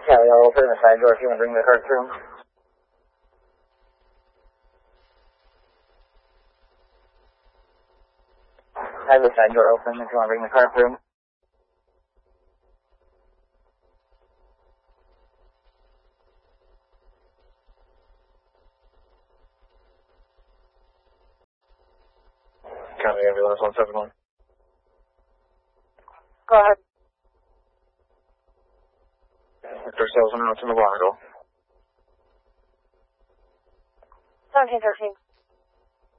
Yeah, I'll open the side door if you want to bring the car through. I have the side door open if you want to bring the car through. County Ambulance 171. Go ahead. Victor Sales and out to McGonigal. 1713.